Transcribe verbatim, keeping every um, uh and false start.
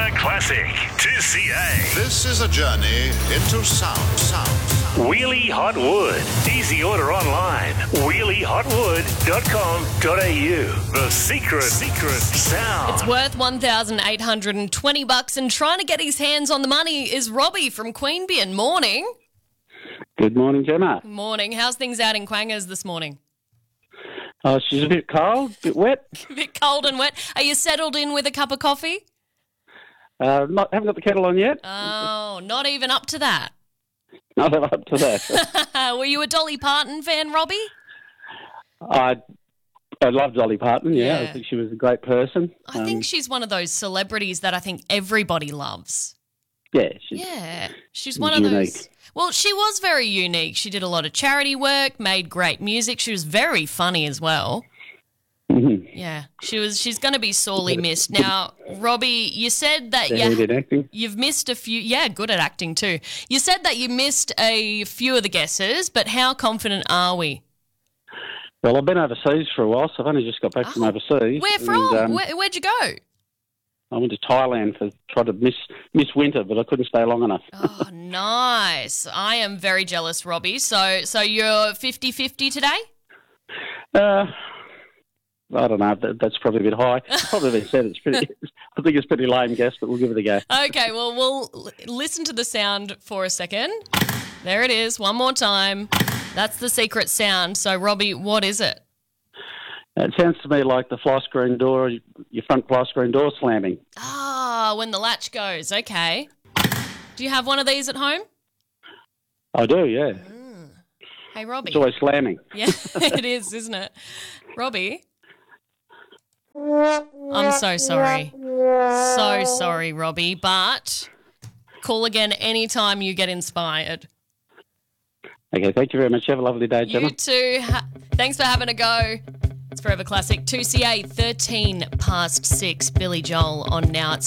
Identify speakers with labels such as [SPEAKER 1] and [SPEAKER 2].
[SPEAKER 1] Forever Classic two C A.
[SPEAKER 2] This is a journey into sound. Sound. sound.
[SPEAKER 1] Wheelie Hot Wood. Easy order online. wheelie hot wood dot com dot a u. The secret, secret sound.
[SPEAKER 3] It's worth one thousand eight hundred twenty bucks, and trying to get his hands on the money is Robbie from Queanbeyan. Morning.
[SPEAKER 4] Good morning, Gemma.
[SPEAKER 3] Morning. How's things out in Quangers this morning?
[SPEAKER 4] Oh, she's a bit cold, a bit wet.
[SPEAKER 3] A bit cold and wet. Are you settled in with a cup of coffee?
[SPEAKER 4] Uh, not haven't got the kettle on yet.
[SPEAKER 3] Oh, not even up to that.
[SPEAKER 4] Not up to that.
[SPEAKER 3] Were you a Dolly Parton fan, Robbie?
[SPEAKER 4] I I love Dolly Parton. Yeah,
[SPEAKER 3] Yeah.
[SPEAKER 4] I think she was a great person.
[SPEAKER 3] I
[SPEAKER 4] Um,
[SPEAKER 3] think she's one of those celebrities that I think everybody loves.
[SPEAKER 4] yeah, she's,
[SPEAKER 3] Yeah, she's
[SPEAKER 4] She's
[SPEAKER 3] one of
[SPEAKER 4] unique.
[SPEAKER 3] those. Well, she was very unique. She did a lot of charity work, made great music. She was very funny as well.
[SPEAKER 4] Mhm.
[SPEAKER 3] Yeah, she was. She's going to be sorely missed. Now, Robbie, you said that
[SPEAKER 4] Yeah,
[SPEAKER 3] you,
[SPEAKER 4] good acting.
[SPEAKER 3] you've missed a few. Yeah, good at acting too. You said that you missed a few of the guesses, but how confident are we?
[SPEAKER 4] Well, I've been overseas for a while, so I've only just got back from
[SPEAKER 3] Oh,
[SPEAKER 4] overseas.
[SPEAKER 3] Where
[SPEAKER 4] and,
[SPEAKER 3] from?
[SPEAKER 4] um,
[SPEAKER 3] Where, where'd you go?
[SPEAKER 4] I went to Thailand for tried to miss miss winter, but I couldn't stay long enough.
[SPEAKER 3] Oh, nice. I am very jealous, Robbie. So, so you're fifty-fifty today?
[SPEAKER 4] Uh, I don't know. That, that's probably a bit high. Probably been said. It's pretty. I think it's a pretty lame guess, but we'll give it a go.
[SPEAKER 3] Okay, well, we'll l- listen to the sound for a second. There it is. One more time. That's the secret sound. So, Robbie, what is it?
[SPEAKER 4] It sounds to me like the fly screen door, your front fly screen door slamming.
[SPEAKER 3] Ah, when the latch goes. Okay. Do you have one of these at home?
[SPEAKER 4] I do, yeah.
[SPEAKER 3] Hey, Robbie.
[SPEAKER 4] It's always slamming.
[SPEAKER 3] Yeah, it is, isn't it? Robbie? I'm so sorry. So sorry, Robbie, but call again anytime you get inspired.
[SPEAKER 4] Okay, thank you very much. Have a lovely day, Gemma.
[SPEAKER 3] You too. Ha- Thanks for having a go. It's Forever Classic two C A, thirteen past six. Billy Joel on now. It's